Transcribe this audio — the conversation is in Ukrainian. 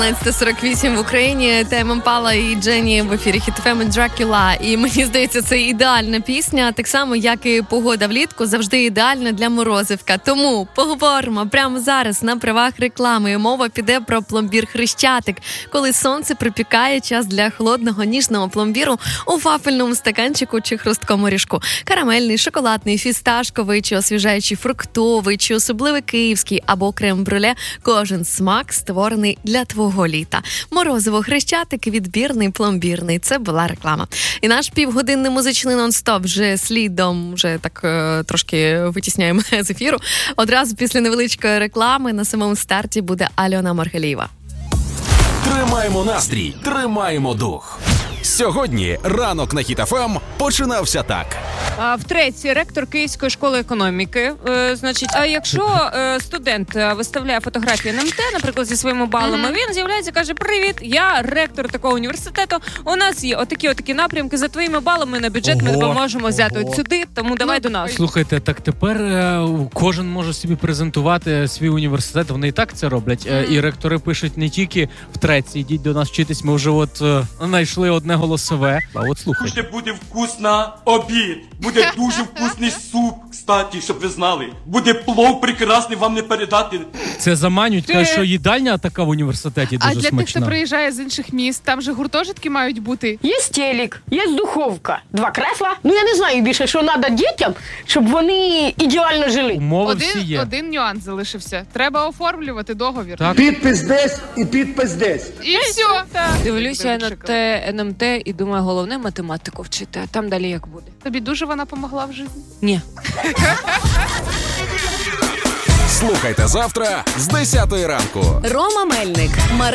19:48 в Україні. Тайм Імпала і Дженні в ефірі Хіт ФМ Дракула. І мені здається, це ідеальна пісня, так само, як і погода влітку, завжди ідеальна для морозивка. Тому поговоримо прямо зараз на правах реклами. Мова піде про пломбір Хрещатик. Коли сонце припікає, час для холодного ніжного пломбіру у вафельному стаканчику чи хрусткому ріжку. Карамельний, шоколадний, фісташковий, чи освіжаючий фруктовий, чи особливий київський або крем-брюле. Кожен смак створений для твого літа. Морозиво Хрещатик, відбірний, пломбірний. Це була реклама. І наш півгодинний музичний нон-стоп вже слідом, вже так трошки витісняємо з ефіру. Одразу після невеличкої реклами на самому старті буде Альона Маргалієва. Тримаємо настрій, тримаємо дух. Сьогодні ранок на Хіт ФМ починався так. Втретє, ректор Київської школи економіки. А якщо студент виставляє фотографії на МТ, наприклад, зі своїми балами, він з'являється і каже: «Привіт, я ректор такого університету, у нас є отакі напрямки, за твоїми балами на бюджет ми допоможемо взяти от сюди, тому давай до нас». Слухайте, так тепер кожен може собі презентувати свій університет, вони і так це роблять. І ректори пишуть не тільки втретє, йдіть до нас вчитись, ми вже знайшли одне голосове. А от слухайте. Дуже буде вкусно обід. Буде дуже вкусний суп, кстати, щоб ви знали. Буде плов прекрасний, вам не передати. Це заманюють, кажуть, що їдальня така в університеті дуже смачна. А для тих, хто приїжджає з інших міст, там же гуртожитки мають бути. Є телек, є духовка, 2 кресла. Я не знаю більше, що треба дітям, щоб вони ідеально жили. Умови всі є. Один нюанс залишився. Треба оформлювати договір. Так. Підпис десь і підпис десь. І все. Дивлюся на те НМТ і думаю, головне математику вчити, а там далі як буде. Тобі дуже вона помогла в житті? Ні. Слухайте завтра з 10 ранку. Рома Мельник,